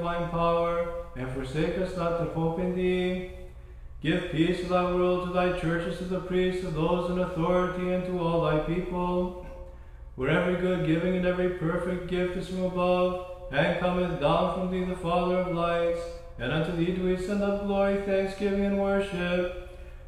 divine power, and forsake us not that hope in thee. Give peace to thy world, to thy churches, to the priests, to those in authority, and to all thy people. For every good giving and every perfect gift is from above, and cometh down from thee, the Father of lights, and unto thee do we send up glory, thanksgiving, and worship.